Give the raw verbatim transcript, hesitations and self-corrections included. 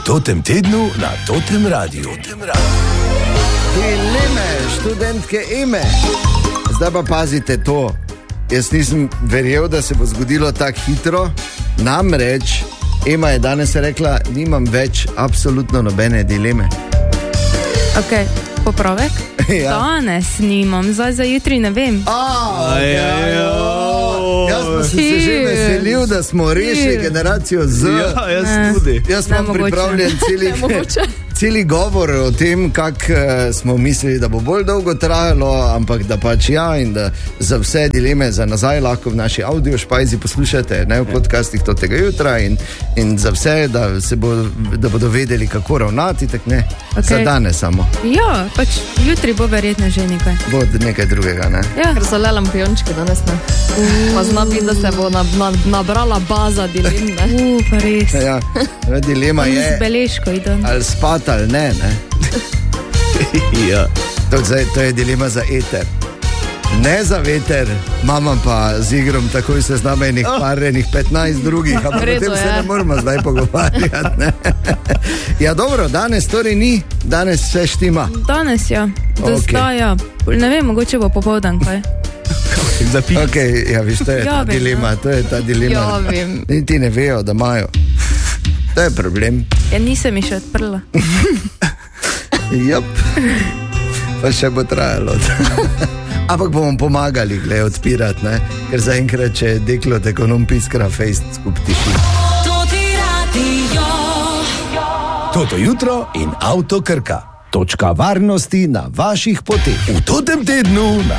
Totem tednu na Totem Radiu. Dileme, študentke Eme. Zdaj pa pazite to. Jaz nisem verjel, da se bo zgodilo tako hitro. Namreč Ema je danes rekla, nimam več absolutno nobene dileme. Ok, popravek? Ja. Danes nimam, zdaj za jutri ne vem. A, jaz pa sem se že veselil, da smo rešili generacijo Z. Ja, jaz tudi. Jaz imam pripravljen celi, celi govor o tem, kako uh, smo mislili, da bo bolj dolgo trajalo, ampak da pač ja, in da za vse dileme za nazaj lahko v naši audio špajzi poslušate, ne v podcastih tega jutra in, in za vse, da, se bo, da bodo vedeli, kako ravnati, tak ne, okay. Za danes samo. Ja, pač jutri bo verjetno že nekaj. Bo nekaj drugega, ne? Ja. Ker so le lampiončke danes, ne? Uh. Pa zna biti, da se bo na, na, nabrala baza dilem, ne? Uh, pa res. Ja, dilema je, beležko idem. Ali spat ali ne, ne? Ja. To, zdaj, to je dilema za eter. Ne za veter, imam pa z igrom takoj se znamo enih oh. par, enih petnajst drugih, ampak potem se ne moramo zdaj pogovarjati, ne? Ja, dobro, danes torej ni, danes vse štima. Danes ja, da okay. Zdaj ja, ne vem, mogoče bo popoldan, kaj? Ok, ja, viš, to je ja, ta vem, dilema, no. To je ta dilema. Ja, vem. Niti ne vejo, da imajo. To je problem. Ja, nisem mi še odprla. Jop, pa še bo trajalo. Ampak bomo pomagali, glej, odpirati, ne? Ker zaenkrat, če deklo tekonom piskra, fejst skup tiši. Toto jutro in Avto Krka. Točka varnosti na vaših poteh. V Totem tednu na